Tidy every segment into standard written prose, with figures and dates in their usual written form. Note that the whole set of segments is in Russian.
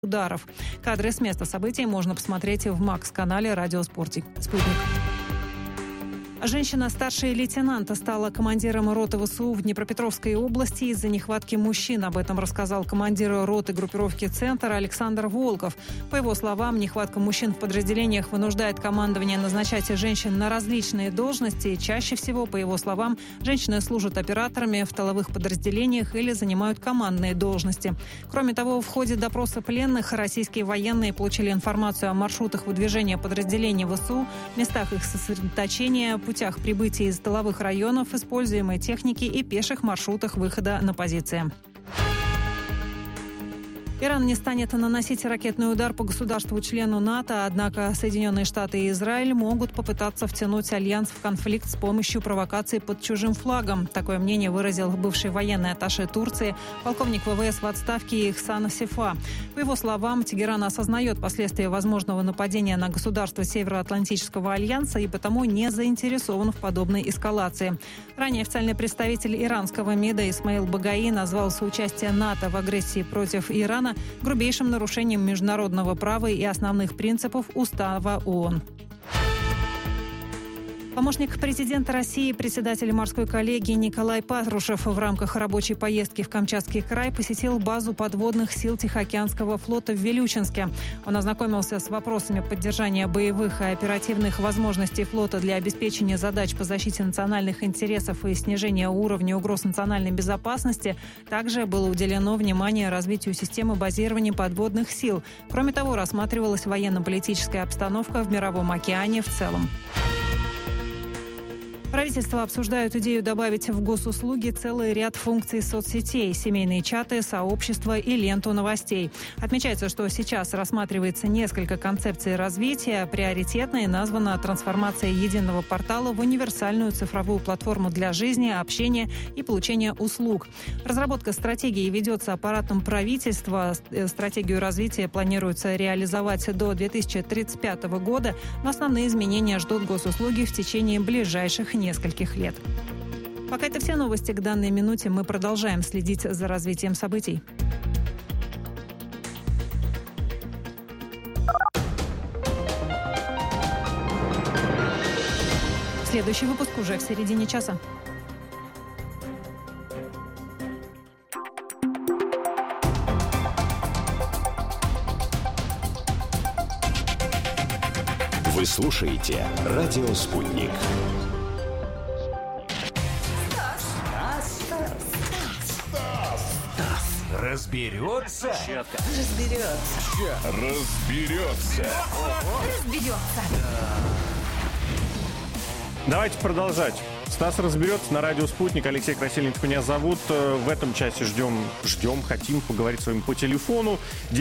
ударов. Кадры с места событий можно посмотреть в МАКС-канале «Радио Спутник». Женщина старший лейтенанта стала командиром роты ВСУ в Днепропетровской области из-за нехватки мужчин. Об этом рассказал командир роты группировки «Центр» Александр Волков. По его словам, нехватка мужчин в подразделениях вынуждает командование назначать женщин на различные должности. Чаще всего, по его словам, женщины служат операторами в тыловых подразделениях или занимают командные должности. Кроме того, в ходе допроса пленных российские военные получили информацию о маршрутах выдвижения подразделений ВСУ, местах их сосредоточения, путях прибытия из тыловых районов, используемой техники и пеших маршрутах выхода на позиции. Иран не станет наносить ракетный удар по государству-члену НАТО, однако Соединенные Штаты и Израиль могут попытаться втянуть альянс в конфликт с помощью провокаций под чужим флагом. Такое мнение выразил бывший военный атташе Турции, полковник ВВС в отставке Ихсан Сефа. По его словам, Тегеран осознает последствия возможного нападения на государство Североатлантического альянса и потому не заинтересован в подобной эскалации. Ранее официальный представитель иранского МИДа Исмаил Багаи назвал соучастие НАТО в агрессии против Ирана грубейшим нарушением международного права и основных принципов Устава ООН. Помощник президента России, председатель морской коллегии Николай Патрушев в рамках рабочей поездки в Камчатский край посетил базу подводных сил Тихоокеанского флота в Вилючинске. Он ознакомился с вопросами поддержания боевых и оперативных возможностей флота для обеспечения задач по защите национальных интересов и снижения уровня угроз национальной безопасности. Также было уделено внимание развитию системы базирования подводных сил. Кроме того, рассматривалась военно-политическая обстановка в Мировом океане в целом. Правительство обсуждает идею добавить в госуслуги целый ряд функций соцсетей, семейные чаты, сообщества и ленту новостей. Отмечается, что сейчас рассматривается несколько концепций развития. Приоритетной названа трансформация единого портала в универсальную цифровую платформу для жизни, общения и получения услуг. Разработка стратегии ведется аппаратом правительства. Стратегию развития планируется реализовать до 2035 года, но основные изменения ждут госуслуги в течение ближайших нескольких лет. Пока это все новости к данной минуте. Мы продолжаем следить за развитием событий. Следующий выпуск уже в середине часа. Вы слушаете «Радио Спутник». Разберется. Давайте продолжать. Стас разберется на радио «Спутник». Алексей Красильников меня зовут. В этом часе хотим поговорить с вами по телефону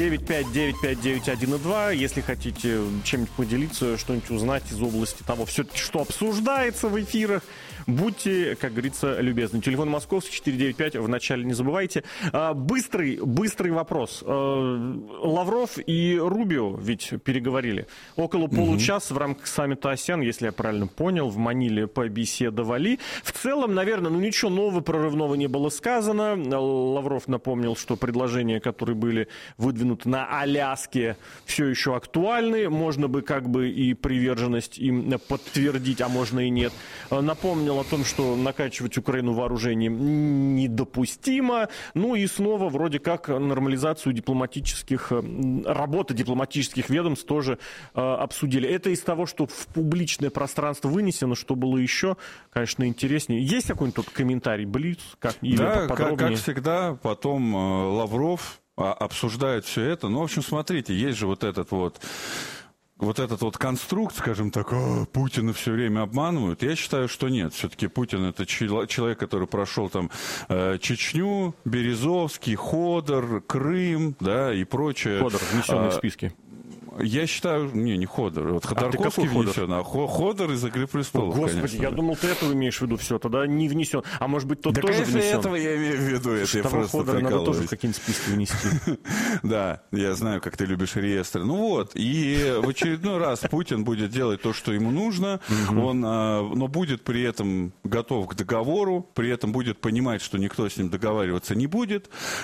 9595991 Если хотите чем-нибудь поделиться, что-нибудь узнать из области того, все-таки, что обсуждается в эфирах, будьте, как говорится, любезны. Телефон московский 495, вначале не забывайте. Быстрый вопрос. Лавров и Рубио ведь переговорили. Около получаса в рамках саммита АСЕАН, если я правильно понял, в Маниле побеседовали. В целом, наверное, ничего нового, прорывного не было сказано. Лавров напомнил, что предложения, которые были выдвинуты на Аляске, все еще актуальны. Можно бы и приверженность им подтвердить, а можно и нет. Напомнил о том, что накачивать Украину вооружением недопустимо. Ну и снова вроде как нормализацию работы дипломатических ведомств тоже обсудили. Это из того, что в публичное пространство вынесено, что было еще, конечно, интереснее. Есть какой-нибудь тут комментарий, Блиц? Как всегда, потом Лавров обсуждает все это. Ну, в общем, смотрите, есть же вот этот конструкт, скажем так, Путина все время обманывают. Я считаю, что нет. Все-таки Путин — это человек, который прошел там Чечню, Березовский, Ходор, Крым, да, и прочее. Ходор, внесенный в списки. Я считаю, не Ходор. Вот Ходорковский внесен, а Ходор из «Игры престолов», Господи, конечно. я думал, ты этого имеешь в виду все, тогда не внесен. А может быть, тот тоже конечно, внесен? этого я имею в виду, это я Того просто Ходора надо тоже в прикалываюсь. какие-нибудь списки внести. Да, я знаю, как ты любишь реестры. Ну вот, и в очередной раз Путин будет делать то, что ему нужно, но будет при этом готов к договору, при этом будет понимать, что никто с ним договариваться не будет,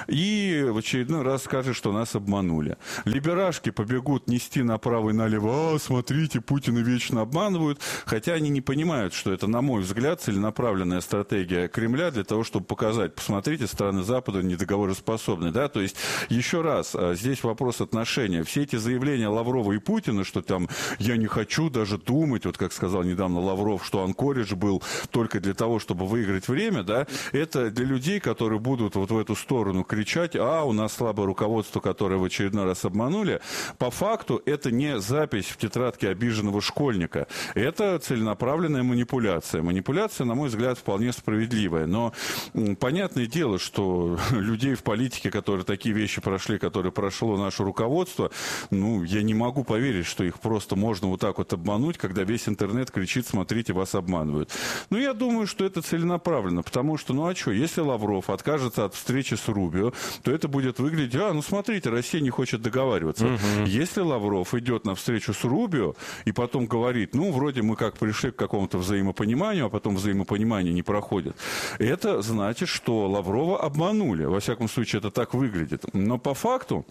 и в очередной раз скажет, что нас обманули. Либерашки побегут нести направо и налево: смотрите, Путина вечно обманывают, хотя они не понимают, что это, на мой взгляд, целенаправленная стратегия Кремля для того, чтобы показать: посмотрите, страны Запада недоговороспособны, да, то есть, еще раз, здесь вопрос отношения. Все эти заявления Лаврова и Путина, что там я не хочу даже думать, вот как сказал недавно Лавров, что Анкоридж был только для того, чтобы выиграть время, да, это для людей, которые будут вот в эту сторону кричать: у нас слабое руководство, которое в очередной раз обманули. По факту это не запись в тетрадке обиженного школьника, это целенаправленная манипуляция. Манипуляция, на мой взгляд, вполне справедливая, но понятное дело, что людей в политике, которые такие вещи прошли, которые прошло наше руководство, я не могу поверить, что их просто можно вот так вот обмануть, когда весь интернет кричит: смотрите, вас обманывают. Я думаю, что это целенаправленно, потому что, если Лавров откажется от встречи с Рубио, то это будет выглядеть: смотрите, Россия не хочет договариваться. Если Лавров идет на встречу с Рубио и потом говорит: вроде мы как пришли к какому-то взаимопониманию, а потом взаимопонимание не проходит, это значит, что Лаврова обманули. Во всяком случае, это так выглядит. Но по факту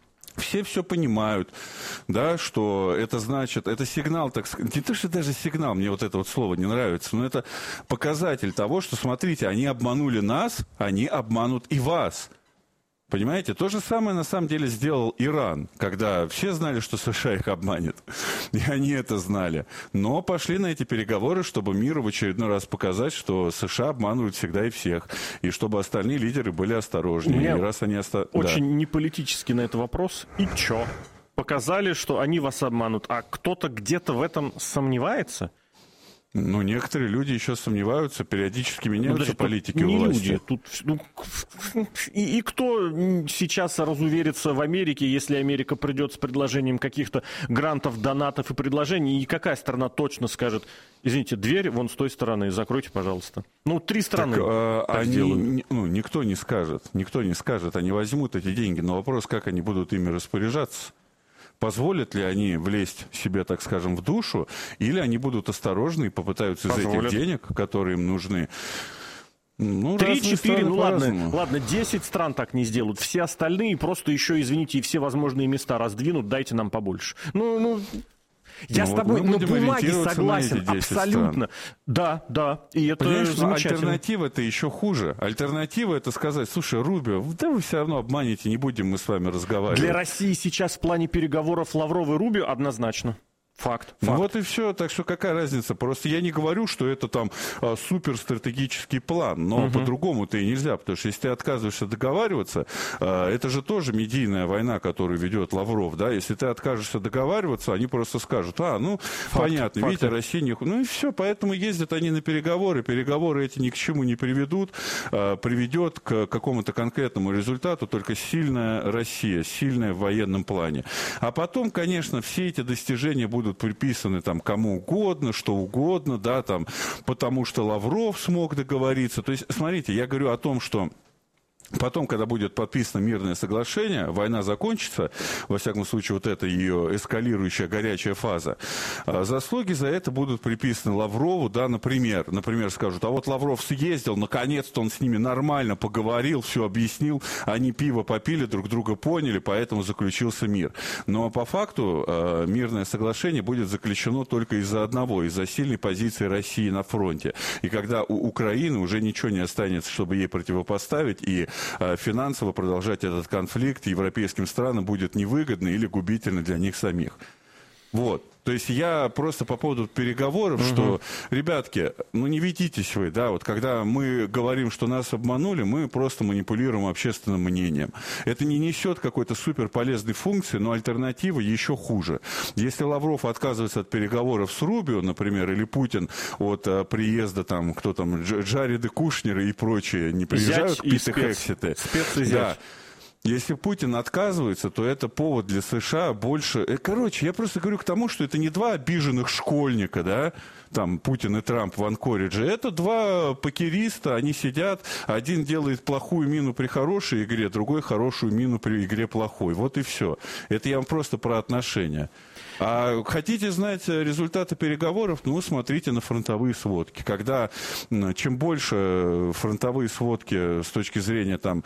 все понимают, да, что это значит, это сигнал, так сказать, не то, что даже сигнал, мне вот это вот слово не нравится, но это показатель того, что, смотрите, они обманули нас, они обманут и вас. Понимаете? То же самое, на самом деле, сделал Иран, когда все знали, что США их обманет. И они это знали. Но пошли на эти переговоры, чтобы миру в очередной раз показать, что США обманывают всегда и всех. И чтобы остальные лидеры были осторожнее. И раз они очень неполитический на это вопрос. И чё? Показали, что они вас обманут, а кто-то где-то в этом сомневается? Некоторые люди еще сомневаются, периодически меняются политики не у власти. Люди, тут, и кто сейчас разуверится в Америке, если Америка придет с предложением каких-то грантов, донатов и предложений, и какая страна точно скажет: извините, дверь вон с той стороны, закройте, пожалуйста. 3 страны так делают. Никто не скажет, они возьмут эти деньги, но вопрос, как они будут ими распоряжаться. Позволят ли они влезть себе, так скажем, в душу, или они будут осторожны и попытаются из этих денег, которые им нужны... 3-4, ладно, 10 стран так не сделают. Все остальные просто еще, извините, и все возможные места раздвинут, дайте нам побольше. Я с тобой на бумаге согласен, абсолютно. Да, и это замечательно. Альтернатива-то еще хуже. Альтернатива — это сказать: слушай, Рубио, да вы все равно обманете, не будем мы с вами разговаривать. Для России сейчас в плане переговоров Лаврова и Рубио однозначно. Факт. Вот и все. Так что какая разница? Просто я не говорю, что это там суперстратегический план, но по-другому-то и нельзя, потому что если ты отказываешься договариваться, это же тоже медийная война, которую ведет Лавров, да? Если ты откажешься договариваться, они просто скажут: понятно, видите, Россия не... и все, поэтому ездят они на переговоры. Переговоры эти ни к чему не приведут, приведет к какому-то конкретному результату только сильная Россия, сильная в военном плане. А потом, конечно, все эти достижения будут приписаны там кому угодно, что угодно, да, там, потому что Лавров смог договориться. То есть, смотрите, я говорю о том, что потом, когда будет подписано мирное соглашение, война закончится, во всяком случае, вот эта ее эскалирующая горячая фаза, заслуги за это будут приписаны Лаврову, да, например, скажут: а вот Лавров съездил, наконец-то он с ними нормально поговорил, все объяснил, они пиво попили, друг друга поняли, поэтому заключился мир. Но по факту мирное соглашение будет заключено только из-за одного, из-за сильной позиции России на фронте. И когда у Украины уже ничего не останется, чтобы ей противопоставить, и финансово продолжать этот конфликт европейским странам будет невыгодно или губительно для них самих. Вот. То есть я просто по поводу переговоров, что, ребятки, не ведитесь вы, да, вот когда мы говорим, что нас обманули, мы просто манипулируем общественным мнением. Это не несет какой-то супер полезной функции, но альтернатива еще хуже. Если Лавров отказывается от переговоров с Рубио, например, или Путин от приезда там, кто там, Джареды Кушнеры и прочие, не приезжают к Питте Хексеты. Спец и зять. Если Путин отказывается, то это повод для США больше... Короче, я просто говорю к тому, что это не два обиженных школьника, да, там, Путин и Трамп в Анкоридже. Это два покериста, они сидят, один делает плохую мину при хорошей игре, другой хорошую мину при игре плохой. Вот и все. Это я вам просто про отношения. А хотите знать результаты переговоров? Ну, смотрите на фронтовые сводки. Когда чем больше фронтовые сводки с точки зрения там,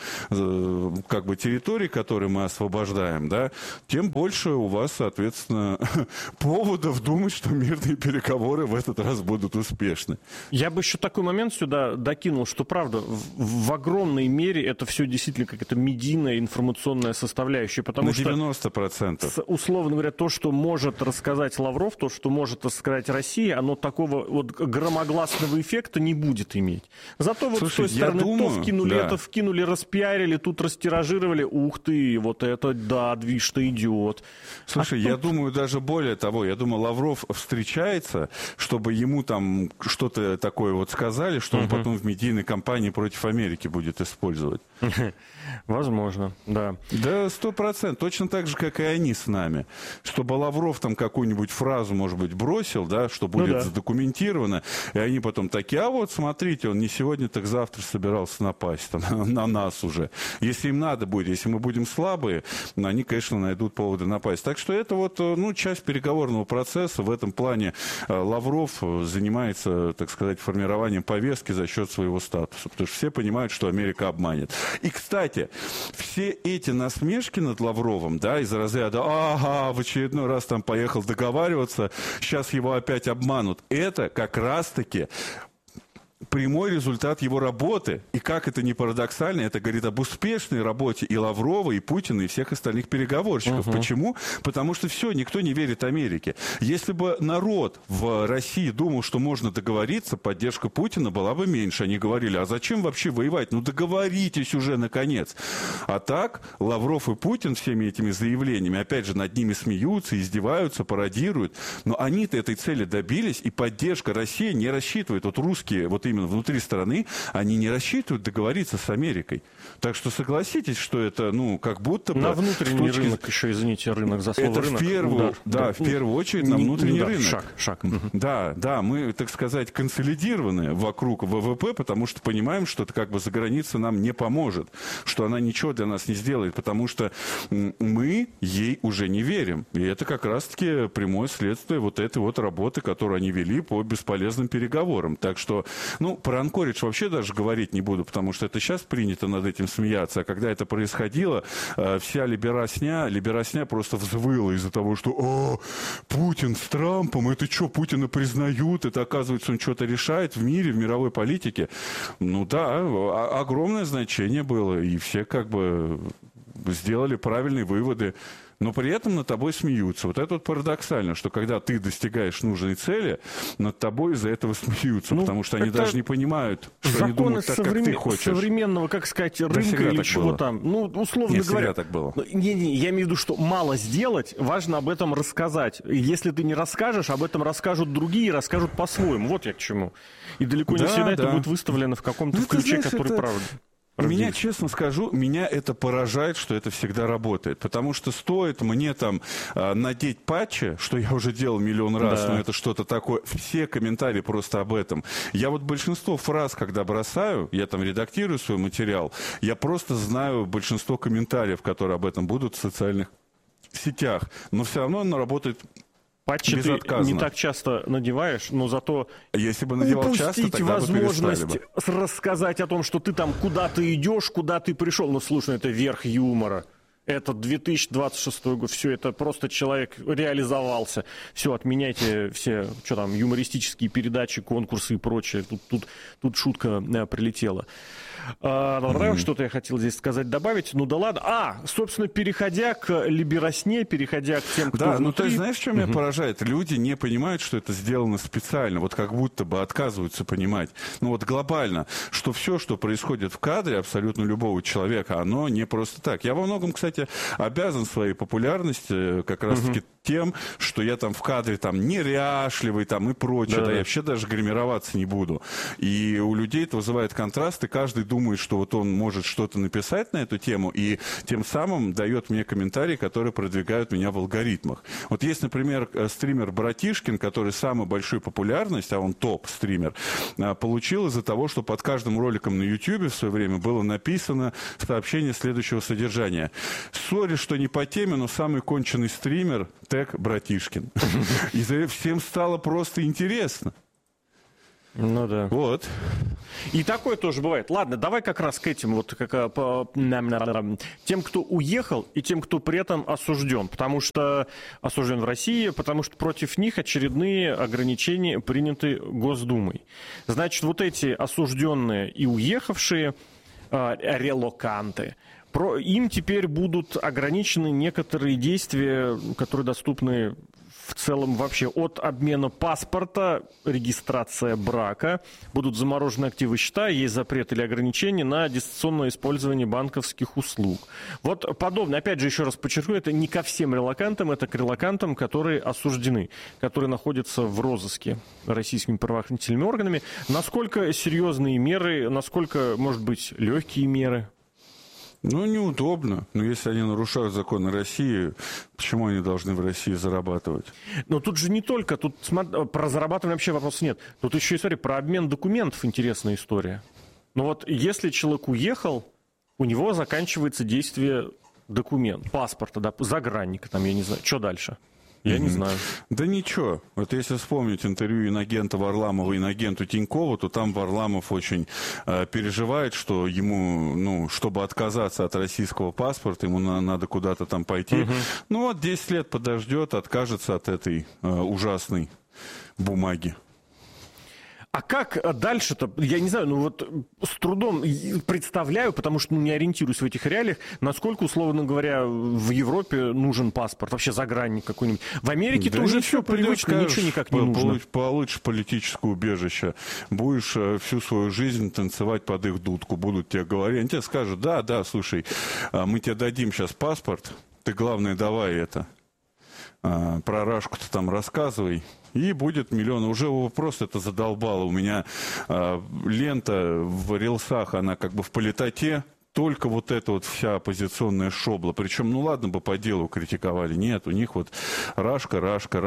как бы территорий, которые мы освобождаем, да, тем больше у вас, соответственно, поводов думать, что мирные переговоры в этот раз будут успешны. Я бы еще такой момент сюда докинул, что, правда, в огромной мере это все действительно какая-то медийная информационная составляющая. Потому на 90%. Что, условно говоря, то, что может рассказать Лавров, то, что может рассказать Россия, оно такого вот громогласного эффекта не будет иметь. Зато вот с той стороны то вкинули, это вкинули, распиарили, тут растиражировали, ух ты, вот это, да, движ-то идет. Слушай, я думаю, даже более того, я думаю, Лавров встречается, чтобы ему там что-то такое вот сказали, что он потом в медийной кампании против Америки будет использовать. Возможно, да. Да, 100%. Точно так же, как и они с нами. Чтобы Лавров там какую-нибудь фразу, может быть, бросил, да, что будет задокументировано, и они потом такие, а вот, смотрите, он не сегодня, так завтра собирался напасть там, на нас уже. Если им надо будет, если мы будем слабые, они, конечно, найдут поводы напасть. Так что это вот, ну, часть переговорного процесса. В этом плане Лавров занимается, так сказать, формированием повестки за счет своего статуса. Потому что все понимают, что Америка обманет. И, кстати, все эти насмешки над Лавровым, да, из разряда, ага, в очередной раз там поехал договариваться, сейчас его опять обманут. Это как раз-таки прямой результат его работы. И как это ни парадоксально, это говорит об успешной работе и Лаврова, и Путина, и всех остальных переговорщиков. Почему? Потому что все, никто не верит Америке. Если бы народ в России думал, что можно договориться, поддержка Путина была бы меньше. Они говорили, а зачем вообще воевать? Ну договоритесь уже, наконец. А так, Лавров и Путин всеми этими заявлениями, опять же, над ними смеются, издеваются, пародируют. Но они-то этой цели добились, и поддержка России не рассчитывает. Вот русские, вот именно внутри страны, они не рассчитывают договориться с Америкой. Так что согласитесь, что это, ну, как будто бы... На внутренний рынок еще, извините, рынок за слово это рынок. В первую очередь на внутренний рынок. Шаг. Да, мы, так сказать, консолидированы вокруг ВВП, потому что понимаем, что это как бы за границей нам не поможет, что она ничего для нас не сделает, потому что мы ей уже не верим. И это как раз-таки прямое следствие вот этой вот работы, которую они вели по бесполезным переговорам. Так что, ну, про Анкоридж вообще даже говорить не буду, потому что это сейчас принято над этим смеяться. А когда это происходило, вся либерасня просто взвыла из-за того, что Путин с Трампом, это что, Путина признают, это, оказывается, он что-то решает в мире, в мировой политике. Ну да, огромное значение было, и все как бы сделали правильные выводы. Но при этом над тобой смеются. Вот это вот парадоксально, что когда ты достигаешь нужной цели, над тобой из-за этого смеются, потому что они даже не понимают, что они думают так, как ты хочешь. Современного, как сказать, рынка или чего там. Ну, условно говоря. так было. Я имею в виду, что мало сделать, важно об этом рассказать. Если ты не расскажешь, об этом расскажут другие, расскажут по-своему. Вот я к чему. И далеко не всегда это будет выставлено в каком-то ключе, который правда. Меня, честно скажу, меня это поражает, что это всегда работает. Потому что стоит мне там надеть патчи, что я уже делал миллион раз, но это что-то такое. Все комментарии просто об этом. Я вот большинство фраз, когда бросаю, я там редактирую свой материал, я просто знаю большинство комментариев, которые об этом будут в социальных сетях. Но все равно оно работает... Патчи ты не так часто надеваешь, но зато если бы надевал часто, тогда возможность бы рассказать о том, что ты там куда-то идешь, куда ты пришел. Ну, слушай, это верх юмора. Это 2026 год, все, это просто человек реализовался. Все, отменяйте все, что там, юмористические передачи, конкурсы и прочее. Тут шутка прилетела. Что-то я хотел здесь сказать, добавить. Ну да ладно. Собственно, переходя к либерасне, переходя к тем, кто внутри... ну то есть, знаешь, что меня поражает? Люди не понимают, что это сделано специально. Вот как будто бы отказываются понимать. Ну вот глобально, что все, что происходит в кадре абсолютно любого человека, оно не просто так. Я во многом, кстати, обязан своей популярности как раз-таки тем, что я там в кадре там неряшливый там и прочее, да, я вообще даже гримироваться не буду. И у людей это вызывает контраст, и каждый думает, что вот он может что-то написать на эту тему, и тем самым дает мне комментарии, которые продвигают меня в алгоритмах. Вот есть, например, стример Братишкин, который самый большой популярность, а он топ-стример, получил из-за того, что под каждым роликом на YouTube в свое время было написано сообщение следующего содержания. Сори, что не по теме, но самый конченый стример тег Братишкин. И всем стало просто интересно. Ну да. Вот. И такое тоже бывает. Ладно, давай как раз к этим вот тем, кто уехал, и тем, кто при этом осужден. Потому что осужден в России, потому что против них очередные ограничения приняты Госдумой. Значит, вот эти осужденные и уехавшие релоканты, им теперь будут ограничены некоторые действия, которые доступны в целом вообще от обмена паспорта, регистрация брака, будут заморожены активы счета, есть запрет или ограничения на дистанционное использование банковских услуг. Вот подобное, опять же, еще раз подчеркну, это не ко всем релокантам, это к релокантам, которые осуждены, которые находятся в розыске российскими правоохранительными органами. Насколько серьезные меры, насколько, может быть, легкие меры? Ну, неудобно. Но если они нарушают законы России, почему они должны в России зарабатывать? Но тут же не только, тут про зарабатывание вообще вопросов нет. Тут еще и, смотри, про обмен документов интересная история. Но вот если человек уехал, у него заканчивается действие документа, паспорта, да, загранника, там, я не знаю, что дальше? Я не знаю. Да ничего. Вот если вспомнить интервью инагента Варламова и инагенту Тинькова, то там Варламов очень переживает, что ему, ну, чтобы отказаться от российского паспорта, ему надо куда-то там пойти. Ну вот 10 лет подождет, откажется от этой ужасной бумаги. А как дальше-то, я не знаю, ну вот с трудом представляю, потому что не ориентируюсь в этих реалиях, насколько, условно говоря, в Европе нужен паспорт, вообще загранник какой-нибудь. В Америке-то уже все привычно, ничего никак не нужно. Получишь политическое убежище, будешь всю свою жизнь танцевать под их дудку, будут тебе говорить, они тебе скажут, да, слушай, мы тебе дадим сейчас паспорт, ты, главное, давай это, про Рашку-то там рассказывай. И будет миллион. Уже просто это задолбало. У меня лента в рилсах, она как бы в политоте. Только вот эта вот вся оппозиционная шобла. Причем, ну ладно бы по делу критиковали. Нет, у них вот Рашка.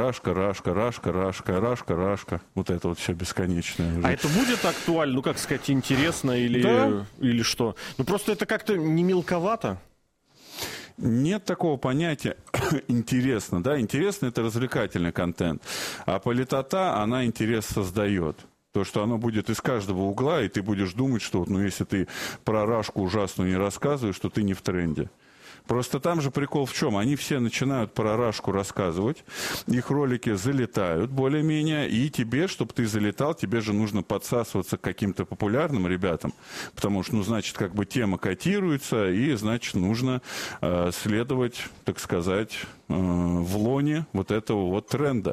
Вот это вот все бесконечное. А это будет актуально, ну как сказать, интересно или что? Ну просто это как-то не мелковато. Нет такого понятия интересно, да, интересно это развлекательный контент, а политота, она интерес создает. То, что оно будет из каждого угла, и ты будешь думать, что вот, ну, если ты про Рашку ужасную не рассказываешь, то ты не в тренде. Просто там же прикол в чем? Они все начинают про Рашку рассказывать, их ролики залетают более-менее, и тебе, чтобы ты залетал, тебе же нужно подсасываться к каким-то популярным ребятам, потому что, ну, значит, как бы тема котируется, и, значит, нужно следовать, так сказать, в лоне вот этого вот тренда.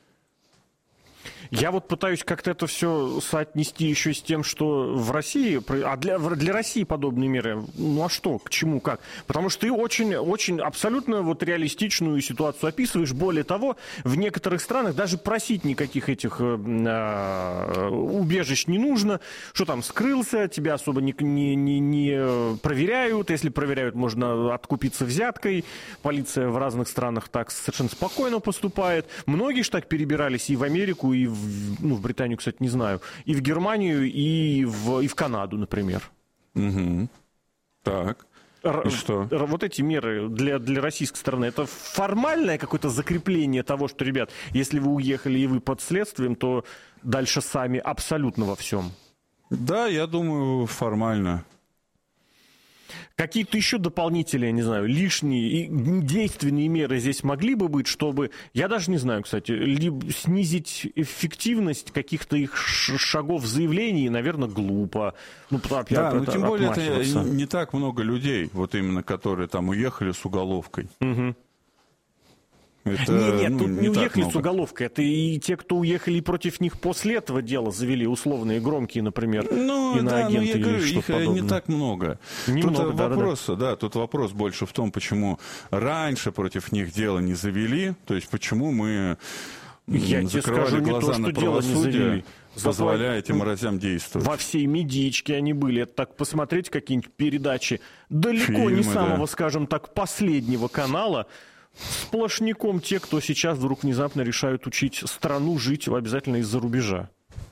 Я вот пытаюсь как-то это все соотнести еще с тем, что в России, а для России подобные меры, ну а что, к чему, как? Потому что ты очень абсолютно вот реалистичную ситуацию описываешь. Более того, в некоторых странах даже просить никаких этих убежищ не нужно. Что там, скрылся, тебя особо не проверяют. Если проверяют, можно откупиться взяткой. Полиция в разных странах так совершенно спокойно поступает. Многие ж так перебирались и в Америку, и в Британию, кстати, не знаю, и в Германию, и в Канаду, например. Угу. Так. И что? Вот эти меры для российской стороны, это формальное какое-то закрепление того, что, ребят, если вы уехали и вы под следствием, то дальше сами абсолютно во всем. Да, я думаю, формально. Какие-то еще дополнительные, не знаю, лишние действенные меры здесь могли бы быть, чтобы, я даже не знаю, кстати, либо снизить эффективность каких-то их шагов заявлений, наверное, глупо. Ну, да, но тем более это не так много людей, вот именно, которые там уехали с уголовкой. Угу. Это, Нет, тут не уехали много. с уголовкой. Это и те, кто уехали, и против них после этого дела завели условные громкие, например, иноагенты я говорю, или что-то их подобное. не так много. Тут вопрос больше в том, почему раньше против них дело не завели, то есть почему мы Я тебе закрывали скажу, не глаза то, на что дело не завели. правосудие, позволяя Зато этим мразям действовать. во всей медичке они были. Это так посмотреть какие-нибудь передачи далеко Фильмы, не самого, да. скажем так, последнего канала. Сплошняком те, кто сейчас вдруг внезапно решают учить страну жить обязательно из-за рубежа.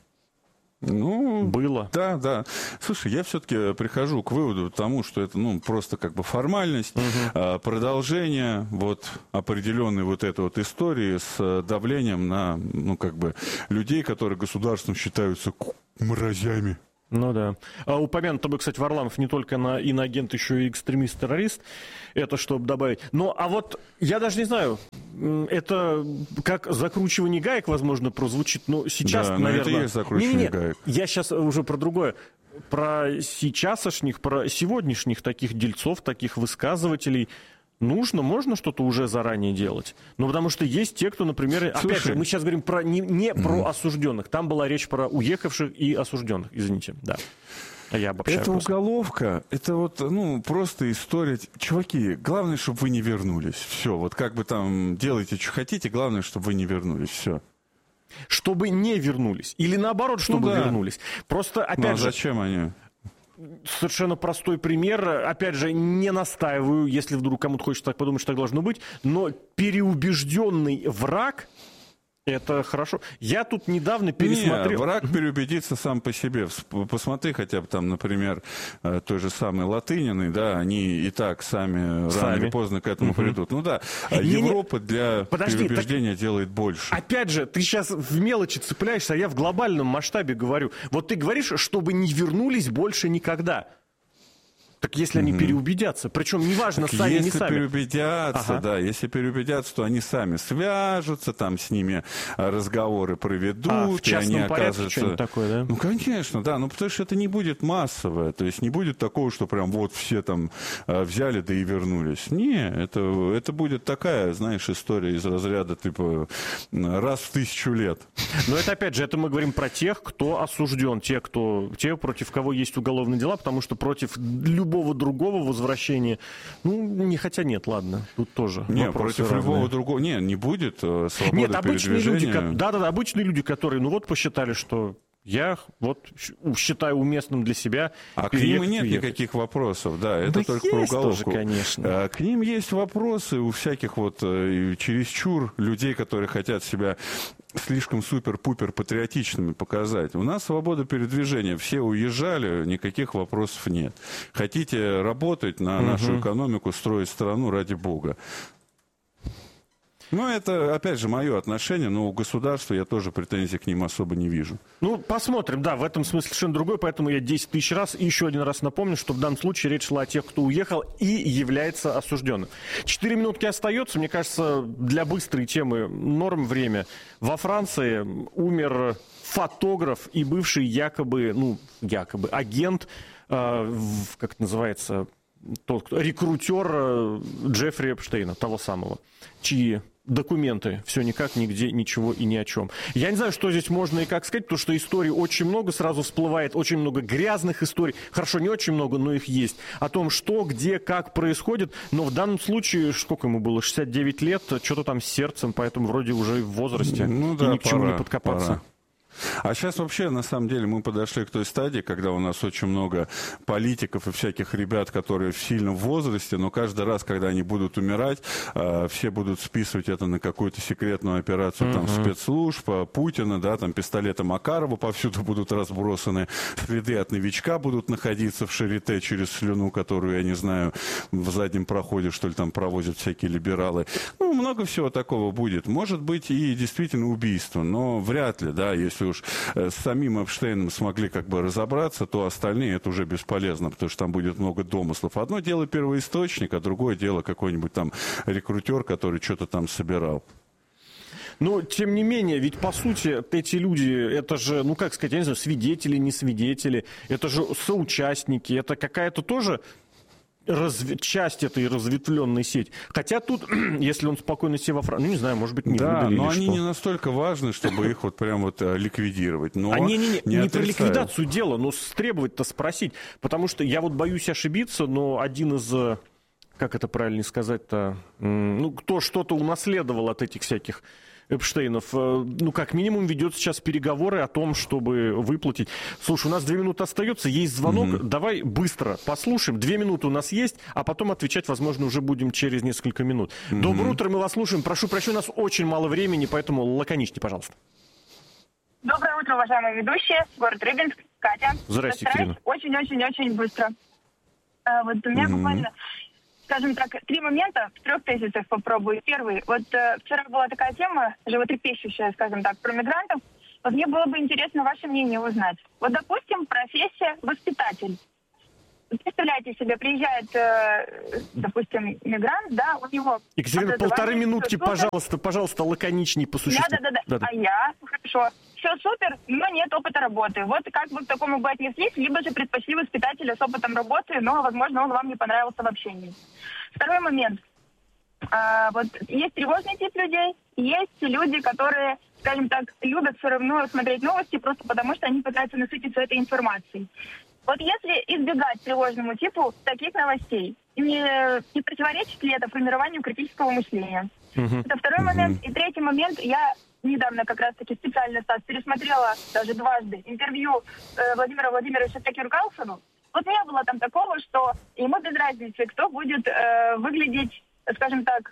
Было. Да. Слушай, я все-таки прихожу к выводу тому, что это просто как бы формальность, продолжение определенной этой истории с давлением на людей, которые государством считаются мразями. Ну да. Упомянут тобой, кстати, Варламов не только иноагент, еще и экстремист-террорист. Это чтобы добавить. Я даже не знаю, это как закручивание гаек, возможно, прозвучит, но сейчас, да, наверное... это и есть закручивание гаек. Я сейчас уже про другое. Про сейчасшних, про сегодняшних таких дельцов, таких высказывателей... Можно что-то уже заранее делать. Потому что есть те, кто, например... Опять же, мы сейчас говорим про не про осужденных. Там была речь про уехавших и осужденных. Извините, да. Я обобщаю это просто. уголовка, это просто история. Чуваки, главное, чтобы вы не вернулись. Все, как бы там делайте, что хотите, главное, чтобы вы не вернулись. Все. Чтобы не вернулись. Или наоборот, чтобы вернулись. Просто, опять же... зачем они... Совершенно простой пример. Опять же, не настаиваю, если вдруг кому-то хочется так подумать, что так должно быть. Но переубежденный враг — это хорошо. Я тут недавно пересмотрел... Враг переубедится сам по себе. Посмотри хотя бы там, например, той же самой Латыниной, да, они и так сами рано или поздно к этому придут. Европа для переубеждения делает больше. Опять же, ты сейчас в мелочи цепляешься, а я в глобальном масштабе говорю. Вот ты говоришь, чтобы не вернулись больше никогда. Так если они переубедятся, причем неважно, сами, не сами. Если переубедятся, то они сами свяжутся, там с ними разговоры проведут, в частном и они порядке окажутся... что-нибудь такое, да? Конечно, да, потому что это не будет массовое, то есть не будет такого, что прям все там взяли, да и вернулись. Не, это будет такая, знаешь, история из разряда, типа, раз в 1000 лет. Но это, опять же, это мы говорим про тех, кто осужден, те, против кого есть уголовные дела, потому что против любого другого возвращения, хотя нет, ладно, тут тоже нет, против любого другого, не будет свободы нет, обычные передвижения. люди, обычные люди, которые, посчитали, что я считаю уместным для себя. А к ним нет никаких вопросов, да, это только про уголовку. Тоже, конечно. К ним есть вопросы у всяких чересчур людей, которые хотят себя слишком супер-пупер патриотичными показать. У нас свобода передвижения, все уезжали, никаких вопросов нет. Хотите работать на нашу экономику, строить страну, ради бога. Это, опять же, мое отношение, но у государства я тоже претензий к ним особо не вижу. Посмотрим, да, в этом смысле совершенно другой, поэтому я 10 тысяч раз и еще один раз напомню, что в данном случае речь шла о тех, кто уехал и является осужденным. 4 минутки остается, мне кажется, для быстрой темы норм время. Во Франции умер фотограф и бывший якобы агент, как это называется, рекрутер Джеффри Эпштейна, того самого, чьи документы все никак, нигде, ничего и ни о чем. Я не знаю, что здесь можно и как сказать, потому что историй очень много, сразу всплывает очень много грязных историй. Хорошо, не очень много, но их есть. О том, что, где, как происходит. Но в данном случае, сколько ему было, 69 лет, что-то там с сердцем, поэтому вроде уже в возрасте. И ни к чему не подкопаться. Пора. А сейчас вообще, на самом деле, мы подошли к той стадии, когда у нас очень много политиков и всяких ребят, которые сильно в возрасте, но каждый раз, когда они будут умирать, все будут списывать это на какую-то секретную операцию там, спецслужб, Путина, да, там пистолеты Макарова повсюду будут разбросаны, следы от новичка будут находиться в Шарите через слюну, которую, я не знаю, в заднем проходе, что ли, там провозят всякие либералы. Много всего такого будет. Может быть и действительно убийство, но вряд ли, да, если уж с самим Эпштейном смогли как бы разобраться, то остальные это уже бесполезно, потому что там будет много домыслов. Одно дело первоисточник, а другое дело какой-нибудь там рекрутер, который что-то там собирал. Но, тем не менее, ведь, по сути, эти люди, это же, как сказать, я не знаю, свидетели, не свидетели, это же соучастники, это какая-то тоже... часть этой разветвленной сети. Хотя тут, если он спокойно себе во Франции, ну, не знаю, может быть, не выдали. Да, но они что. не настолько важны, чтобы их вот прям вот ликвидировать. Но не про ликвидацию дела, но требовать-то спросить. Потому что я вот боюсь ошибиться, но один из, как это правильно сказать-то, ну, кто что-то унаследовал от этих всяких Эпштейнов, ну, как минимум, ведет сейчас переговоры о том, чтобы выплатить. Слушай, у нас 2 минуты остается, есть звонок, давай быстро послушаем. 2 минуты у нас есть, а потом отвечать, возможно, уже будем через несколько минут. Доброе утро, мы вас слушаем. Прошу прощения, у нас очень мало времени, поэтому лаконичнее, пожалуйста. Доброе утро, уважаемые ведущие. Город Рыбинск, Катя. Здрасте, Екатерина. Очень-очень-очень быстро. Вот у меня буквально, скажем так, 3 момента в 3 тезисах попробую. Первый. Вот вчера была такая тема, животрепещущая, скажем так, про мигрантов. Вот мне было бы интересно ваше мнение узнать. Вот, допустим, профессия воспитатель. Представляете себе, приезжает, допустим, мигрант, да, у него... Екатерина, 1,5 минутки, пожалуйста, лаконичней по существу. Да. А я, хорошо, все супер, но нет опыта работы. Вот как вы к такому бы отнеслись, либо же предпочли воспитателя с опытом работы, но, возможно, он вам не понравился в общении. Второй момент. Вот есть тревожный тип людей, есть люди, которые, скажем так, любят все равно смотреть новости, просто потому что они пытаются насытиться этой информацией. Вот если избегать тревожному типу таких новостей, не противоречит ли это формированию критического мышления? Это второй момент. И третий момент. Я недавно как раз-таки специально, Стас, пересмотрела даже дважды интервью Владимира Владимировича Такер-Карлсону. Вот не было там такого, что ему без разницы, кто будет выглядеть, скажем так,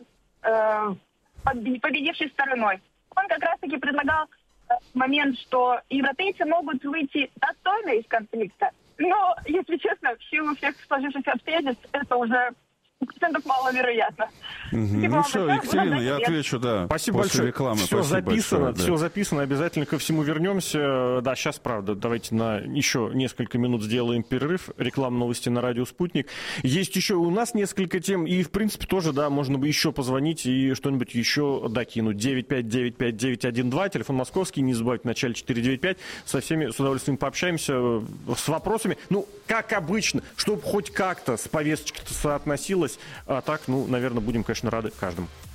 победившей стороной. Он как раз-таки предлагал момент, что европейцы могут выйти достойно из конфликта. Но, если честно, в силу всех сложившихся обстоятельств, это уже процентов маловероятно. Ну что, Екатерина, я отвечу, да. Спасибо большое. Рекламы. Все записано, большое, все записано, обязательно ко всему вернемся. Да, сейчас, правда, давайте на еще несколько минут сделаем перерыв. Реклама, новости на радио «Спутник». Есть еще у нас несколько тем, и, в принципе, тоже, да, можно бы еще позвонить и что-нибудь еще докинуть. 9595912, телефон московский, не забывайте, в начале 495. Со всеми с удовольствием пообщаемся с вопросами. Ну, как обычно, чтобы хоть как-то с повесточкой-то соотносилось. А так, ну, наверное, будем, конечно, рады каждому.